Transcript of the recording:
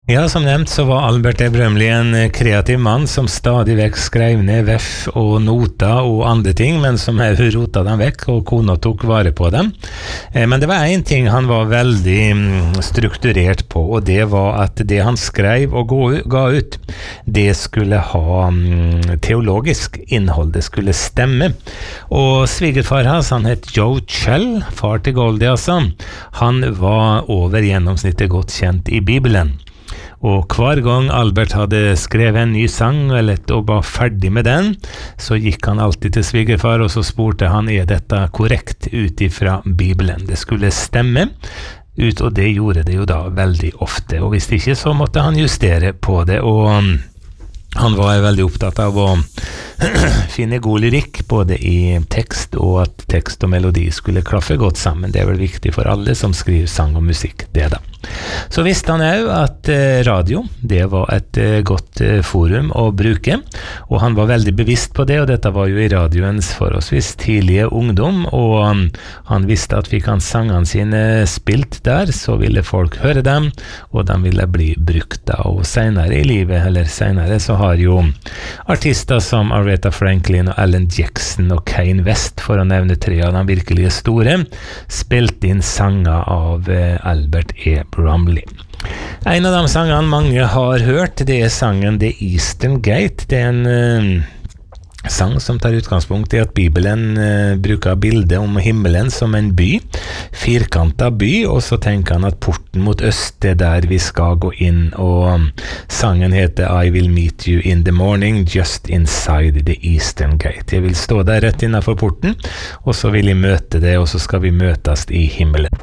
Ja, som nevnt så var Albert E. Brømli en kreativ mann som stadig vekk skrev ned veff og noter og andre ting, men som hun rota dem vekk, og kona tok vare på dem. Men det var en ting han var veldig strukturert på, og det var at det han skrev og ga ut, det skulle ha teologisk innhold, det skulle stemme. Og svigerfar hans, han het Joe Chell, far til Goldie altså, han var over gjennomsnittet godt kjent i Bibelen. Og hver gang Albert hadde skrevet en ny sang og var ferdig med den, så gikk han alltid til svigerfar og så spurte han, dette korrekt ut ifra Bibelen? Det skulle stemme ut, og det gjorde det jo da veldig ofte. Og hvis ikke, så måtte han justere på det, og han var veldig opptatt av å finne god lyrikk både i tekst og at tekst og melodi skulle klaffe godt sammen. Det er vel viktig for alle som skriver sang og musikk, det da. Så visste han jo at radio, det var et godt forum å bruke, og han var veldig bevisst på det, og dette var jo i radioens forholdsvis tidlige ungdom, og han visste at fikk han sangene sine spilt der, så ville folk høre dem, og de ville bli brukt da. Og senere i livet, eller senere, så har jo artister som Aretha Franklin og Alan Jackson og Kanye West, for å nevne tre av de virkelige store, spilt inn sanger av Albert E. Bromley. En av de sangene mange har hørt, det er sangen The Eastern Gate. Det er en sang som tar utgangspunkt i at Bibelen bruker bildet om himmelen som en by, firkantet by, og så tenker han at porten mot øst er der vi skal gå inn, og sangen heter I will meet you in the morning just inside the Eastern Gate. Jeg vil stå der rett innenfor porten, og så vil jeg møte det, og så skal vi møtes i himmelen.